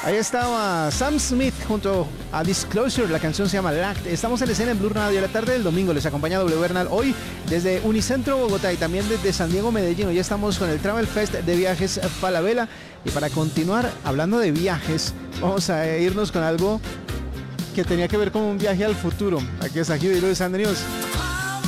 Ahí estaba Sam Smith junto a Disclosure, la canción se llama Lacked. Estamos en escena en Blue Radio, la tarde del domingo. Les acompaña W Bernal hoy desde Unicentro Bogotá y también desde San Diego Medellín. Hoy estamos con el Travel Fest de Viajes Falabella. Y para continuar hablando de viajes, vamos a irnos con algo que tenía que ver con un viaje al futuro. Aquí es Aquí Luis Andrews.